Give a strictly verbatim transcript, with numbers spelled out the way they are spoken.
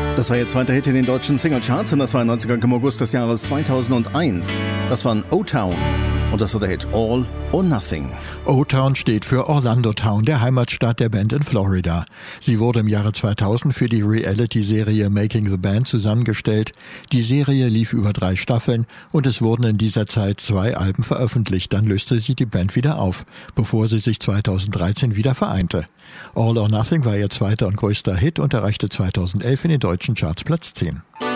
Das war ihr zweiter Hit in den deutschen Singlecharts und das war ein neunziger im August des Jahres zweitausendeins. Das war ein O-Town und das war der Hit All or Nothing. O-Town steht für Orlando Town, der Heimatstadt der Band in Florida. Sie wurde im Jahre zweitausend für die Reality-Serie Making the Band zusammengestellt. Die Serie lief über drei Staffeln und es wurden in dieser Zeit zwei Alben veröffentlicht. Dann löste sie die Band wieder auf, bevor sie sich zweitausenddreizehn wieder vereinte. All or Nothing war ihr zweiter und größter Hit und erreichte zweitausendelf in den deutschen Charts Platz zehn.